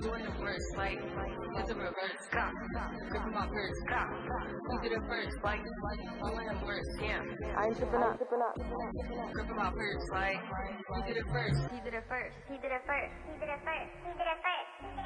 doing the first, like, it's a reverse, gripping my purse, you did it first, like, doing the first, yeah. I'm tripping up. Gripping my purse, like, you did it first. He did it first. He did it first. He did it first. He did it first.